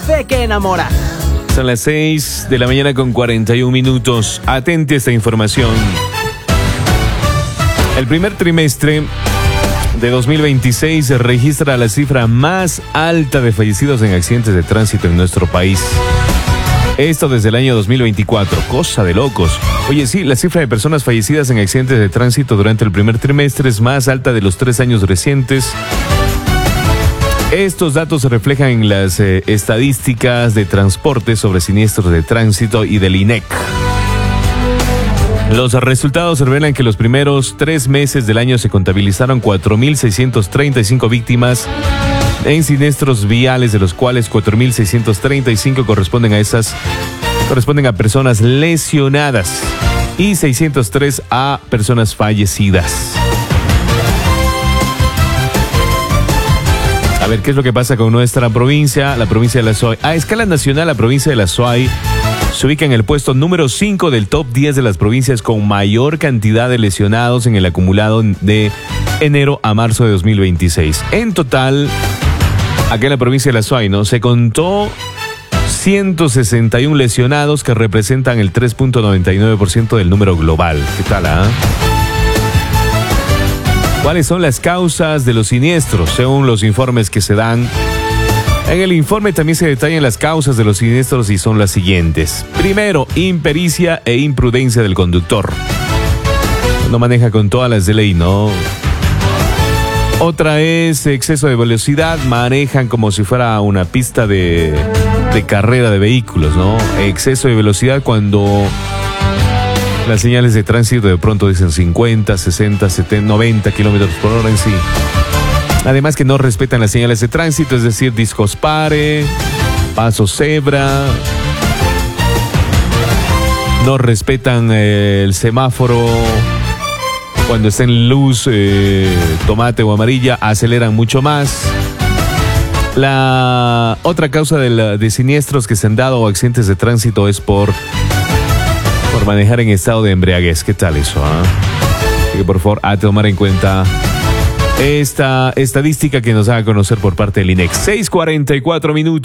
Fe que enamora. Son las 6 de la mañana con 41 minutos. Atente a esta información. El primer trimestre de 2026 se registra la cifra más alta de fallecidos en accidentes de tránsito en nuestro país. Esto desde el año 2024, cosa de locos. Oye, sí, la cifra de personas fallecidas en accidentes de tránsito durante el primer trimestre es más alta de los 3 años recientes. Estos datos se reflejan en las estadísticas de transporte sobre siniestros de tránsito y del INEC. Los resultados revelan que los primeros 3 meses del año se contabilizaron 4.635 víctimas en siniestros viales, de los cuales 4.635 corresponden a personas lesionadas y 603 a personas fallecidas. A ver, ¿qué es lo que pasa con nuestra provincia? La provincia de La Suay. A escala nacional, la provincia de La Suay se ubica en el puesto número 5 del top 10 de las provincias con mayor cantidad de lesionados en el acumulado de enero a marzo de 2026. En total, acá en la provincia de La Suay, ¿no? Se contó 161 lesionados que representan el 3.99% del número global. ¿Qué tal, ¿Cuáles son las causas de los siniestros? Según los informes que se dan, en el informe también se detallan las causas de los siniestros y son las siguientes. Primero, impericia e imprudencia del conductor. No maneja con todas las de ley, ¿no? Otra es exceso de velocidad, manejan como si fuera una pista de carrera de vehículos, ¿no? Exceso de velocidad cuando las señales de tránsito de pronto dicen 50, 60, 70, 90 kilómetros por hora en sí. Además que no respetan las señales de tránsito, es decir, discos pare, paso cebra. No respetan el semáforo. Cuando está en luz tomate o amarilla, aceleran mucho más. La otra causa de siniestros que se han dado o accidentes de tránsito es por manejar en estado de embriaguez. ¿Qué tal eso? Así que por favor, a tomar en cuenta esta estadística que nos haga conocer por parte del INEC. 6:44 minutos.